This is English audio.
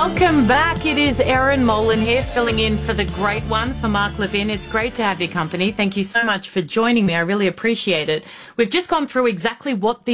Welcome back. It is Erin Molan here, filling in for the great one, for Mark Levin. It's great to have your company. Thank you so much for joining me. I really appreciate it. We've just gone through exactly what the